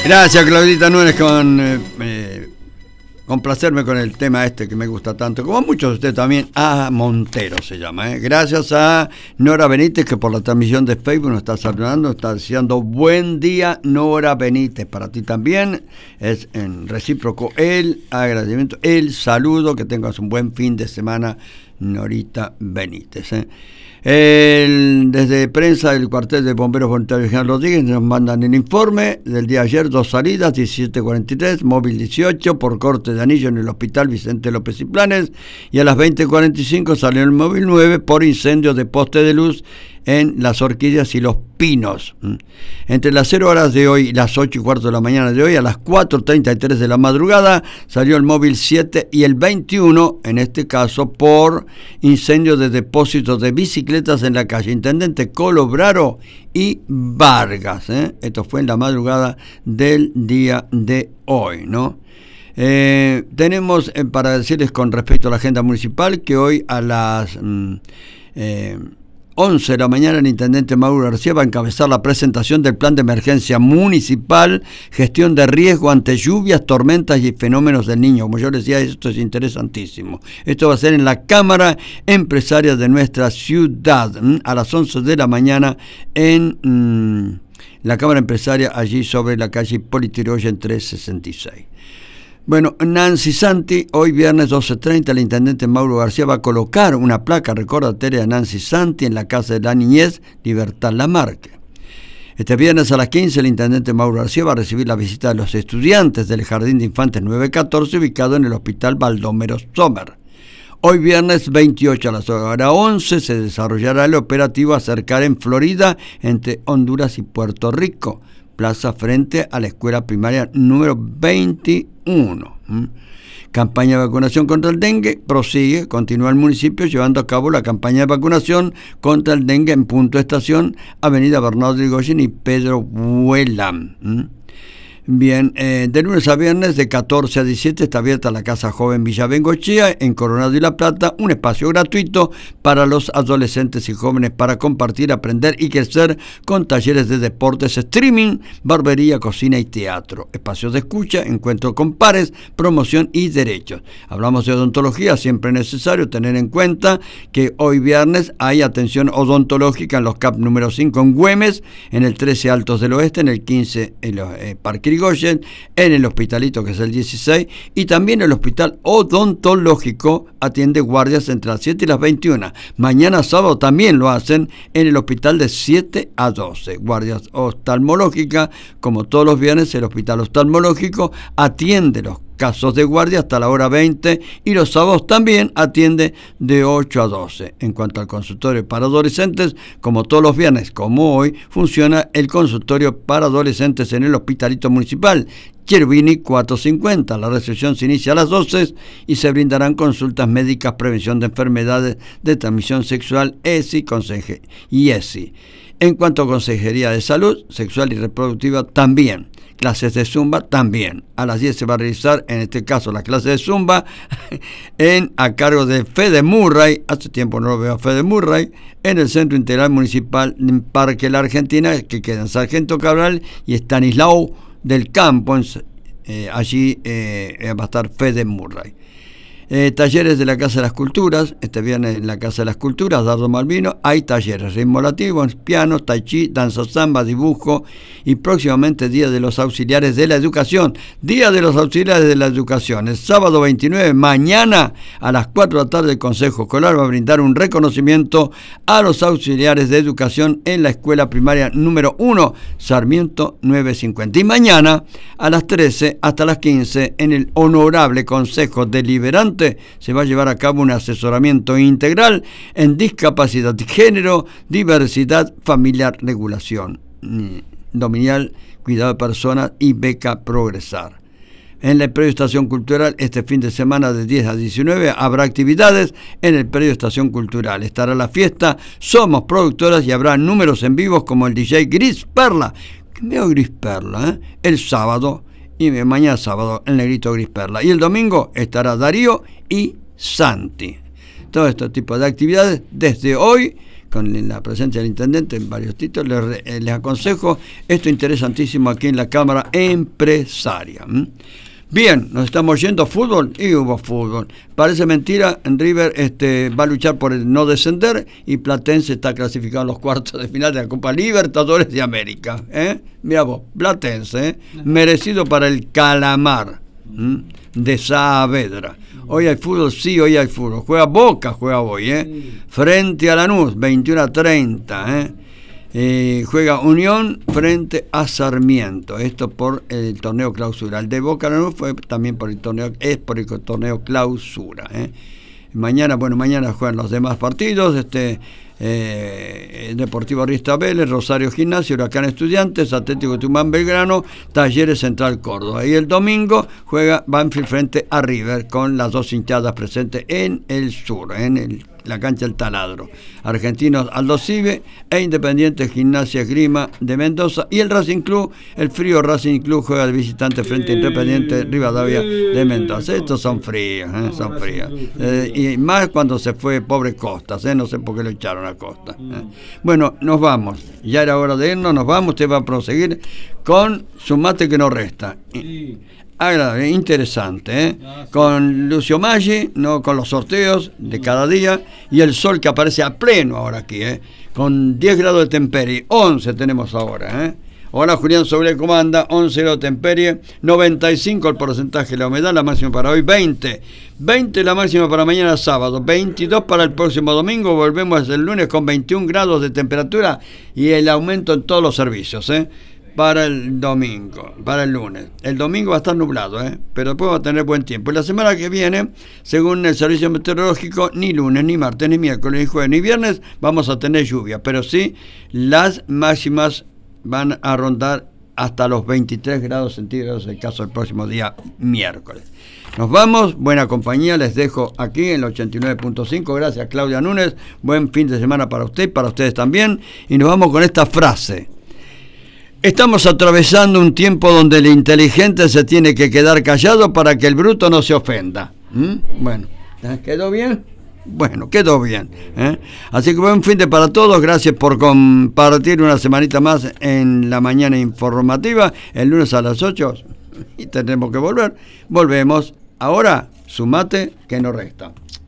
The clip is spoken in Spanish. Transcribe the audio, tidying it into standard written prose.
Gracias, Claudita Núñez, complacerme con el tema este que me gusta tanto, como a muchos de ustedes también. Montero se llama, ¿eh? Gracias a Nora Benítez, que por la transmisión de Facebook nos está saludando, está diciendo buen día, Nora Benítez, para ti también. Es en recíproco el agradecimiento, el saludo, que tengas un buen fin de semana, Norita Benítez, ¿eh? Desde prensa del cuartel de bomberos voluntarios General Rodríguez nos mandan el informe del día de ayer: 2 salidas, 17:43, móvil 18 por corte de anillo en el hospital Vicente López y Planes, y a las 20:45 salió el móvil 9 por incendio de poste de luz en Las Orquídeas y Los Pinos. Entre las 0 horas de hoy y las 8:15 de la mañana de hoy, a las 4:33 de la madrugada, salió el móvil 7 y el 21, en este caso por incendio de depósitos de bicicletas en la calle Intendente Colobraro y Vargas, ¿eh? Esto fue en la madrugada del día de hoy, ¿no? Tenemos para decirles con respecto a la agenda municipal que hoy a las 11 de la mañana el intendente Mauro García va a encabezar la presentación del plan de emergencia municipal, gestión de riesgo ante lluvias, tormentas y fenómenos del Niño. Como yo les decía, esto es interesantísimo. Esto va a ser en la Cámara Empresaria de nuestra ciudad, a las 11 de la mañana en la Cámara Empresaria, allí sobre la calle Hipólito Yrigoyen 366. Bueno, Nancy Santi, hoy viernes 12:30, el intendente Mauro García va a colocar una placa recordatoria a Nancy Santi en la Casa de la Niñez Libertad Lamarque. Este viernes a las 15, el intendente Mauro García va a recibir la visita de los estudiantes del Jardín de Infantes 914, ubicado en el Hospital Baldomero Sommer. Hoy viernes 28 a las horas 11 se desarrollará el operativo Acercar en Florida entre Honduras y Puerto Rico, plaza frente a la escuela primaria número 21. Campaña de vacunación contra el dengue prosigue, continúa el municipio llevando a cabo la campaña de vacunación contra el dengue en Punto Estación, Avenida Bernardo Yrigoyen y Pedro Huelam. Bien, de lunes a viernes de 14 a 17 está abierta la Casa Joven Villa Bengochea en Coronado y La Plata, un espacio gratuito para los adolescentes y jóvenes para compartir, aprender y crecer con talleres de deportes, streaming, barbería, cocina y teatro, espacios de escucha, encuentro con pares, promoción y derechos. Hablamos de odontología, siempre es necesario tener en cuenta que hoy viernes hay atención odontológica en los CAP número 5 en Güemes, en el 13 Altos del Oeste, en el 15 en los Parque Yrigoyen, en el Hospitalito, que es el 16, y también el Hospital Odontológico atiende guardias entre las 7 y las 21. Mañana sábado también lo hacen en el hospital de 7 a 12. Guardias oftalmológicas, como todos los viernes, el Hospital Oftalmológico atiende los casos de guardia hasta la hora 20 y los sábados también atiende de 8 a 12. En cuanto al consultorio para adolescentes, como todos los viernes, como hoy, funciona el consultorio para adolescentes en el Hospitalito Municipal Cherubini 450. La recepción se inicia a las 12 y se brindarán consultas médicas, prevención de enfermedades de transmisión sexual, ESI y ESI. En cuanto a consejería de salud sexual y reproductiva, también. Clases de Zumba también. A las 10 se va a realizar, en este caso, la clase de Zumba a cargo de Fede Murray. Hace tiempo no lo veo a Fede Murray. En el Centro Integral Municipal en Parque La Argentina, que queda en Sargento Cabral y Estanislao del Campo. Allí va a estar Fede Murray. Talleres de la Casa de las Culturas, este viernes en la Casa de las Culturas, Dardo Malvino, hay talleres, ritmo latino, piano, tai chi, danza samba, dibujo y próximamente Día de los Auxiliares de la Educación. Día de los Auxiliares de la Educación, el sábado 29, mañana a las 4 de la tarde el Consejo Escolar va a brindar un reconocimiento a los auxiliares de educación en la Escuela Primaria número 1, Sarmiento 950. Y mañana a las 13 hasta las 15 en el Honorable Consejo Deliberante se va a llevar a cabo un asesoramiento integral en discapacidad, género, diversidad familiar, regulación dominial, cuidado de personas y beca Progresar. En la Predio Estación Cultural, este fin de semana de 10 a 19, habrá actividades en el Predio Estación Cultural. Estará la fiesta Somos Productoras y habrá números en vivos como el DJ Gris Perla. Veo Gris Perla, el sábado. Y mañana sábado el Negrito Gris Perla. Y el domingo estará Darío y Santi. Todo este tipo de actividades desde hoy con la presencia del intendente en varios títulos, les aconsejo esto interesantísimo aquí en la Cámara Empresaria. Bien, nos estamos yendo a fútbol y hubo fútbol. Parece mentira, River va a luchar por el no descender y Platense está clasificado en los cuartos de final de la Copa Libertadores de América. Mira vos, Platense, merecido para el Calamar de Saavedra. Hoy hay fútbol, sí, hoy hay fútbol. Juega Boca, juega hoy, frente a Lanús, 21:30, juega Unión frente a Sarmiento, esto por el torneo clausura. El de Boca Lanús fue también por el torneo, es por el torneo clausura. Mañana juegan los demás partidos, Deportivo Riestra Vélez, Rosario Gimnasia, Huracán Estudiantes, Atlético Tucumán Belgrano, Talleres Central Córdoba. Y el domingo juega Banfield frente a River, con las dos hinchadas presentes en el sur, en la cancha del Taladro. Argentinos Aldo Cive e Independiente Gimnasia Esgrima de Mendoza. Y el Racing Club, el frío Racing Club, juega de visitante frente a Independiente Rivadavia de Mendoza. Estos son fríos, son fríos. Y más cuando se fue pobre Costas, no sé por qué lo echaron a Costa. Bueno, nos vamos. Ya era hora de irnos, nos vamos. Usted va a proseguir con su mate que nos resta. Agradable, interesante, con Lucio Maggi, ¿no? Con los sorteos de cada día y el sol que aparece a pleno ahora aquí, con 10 grados de temperie, 11 tenemos ahora. Hola, Julián Sobre comanda, 11 grados de temperie, 95 el porcentaje de la humedad, la máxima para hoy 20 la máxima para mañana sábado, 22 para el próximo domingo, volvemos el lunes con 21 grados de temperatura y el aumento en todos los servicios, para el domingo, para el lunes. El domingo va a estar nublado, pero después va a tener buen tiempo. Y la semana que viene, según el servicio meteorológico, ni lunes, ni martes, ni miércoles, ni jueves, ni viernes vamos a tener lluvia. Pero sí, las máximas van a rondar hasta los 23 grados centígrados, el caso del próximo día miércoles. Nos vamos, buena compañía, les dejo aquí en el 89.5. Gracias, Claudia Núñez. Buen fin de semana para usted y para ustedes también. Y nos vamos con esta frase. Estamos atravesando un tiempo donde el inteligente se tiene que quedar callado para que el bruto no se ofenda. Bueno, ¿quedó bien? Bueno, quedó bien. Así que buen fin de para todos. Gracias por compartir una semanita más en la mañana informativa. El lunes a las 8 y tendremos que volver. Volvemos. Ahora, su mate que no resta.